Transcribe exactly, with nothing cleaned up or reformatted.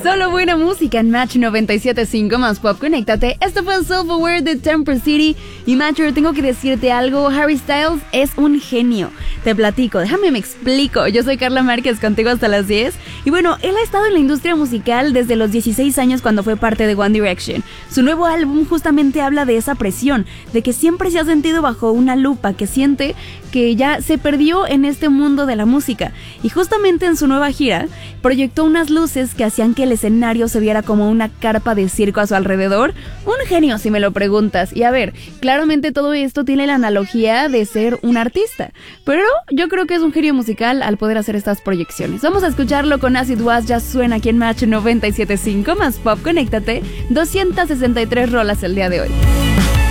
Solo buena música en Match noventa y siete punto cinco más Pop. Conéctate. Esto fue Self-Aware de Temper City. Y Matcher, tengo que decirte algo. Harry Styles es un genio. Te platico, déjame me explico. Yo soy Carla Márquez, contigo hasta las diez. Y bueno, él ha estado en la industria musical desde los dieciséis años cuando fue parte de One Direction. Su nuevo álbum justamente habla de esa presión, de que siempre se ha sentido bajo una lupa, que siente que ya se perdió en este mundo de la música. Y justamente en su nueva gira, proyectó unas luces que hacían que el escenario se viera como una carpa de circo a su alrededor. Un genio, si me lo preguntas. Y a ver, claramente todo esto tiene la analogía de ser un artista, pero yo creo que es un genio musical al poder hacer estas proyecciones. Vamos a escucharlo con Acid Was. Ya suena aquí en Match noventa y siete punto cinco más Pop. Conéctate. doscientas sesenta y tres rolas el día de hoy.